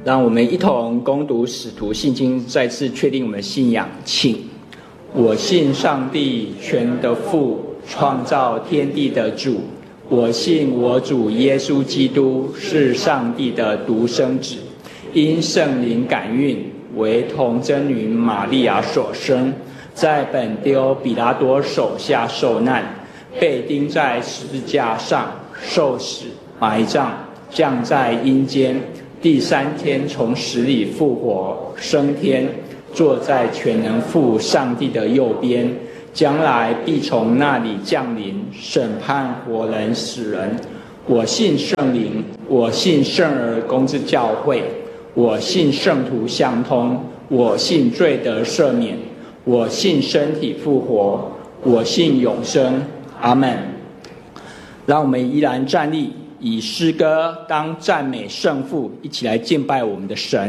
让我们一同攻读使徒信经，再次确定我们的信仰。请。我信上帝全的父，创造天地的主。我信我主耶稣基督是上帝的独生子，因圣灵感孕，为童真女玛利亚所生，在本丢彼拉多手下受难，被钉在十字架上，受死，埋葬，降在阴间，第三天从死里复活，升天，坐在全能父上帝的右边，将来必从那里降临，审判活人死人。我信圣灵，我信圣而公之教会，我信圣徒相通，我信罪得赦免，我信身体复活，我信永生。阿们。让我们依然站立，以诗歌当赞美圣父，一起来敬拜我们的神。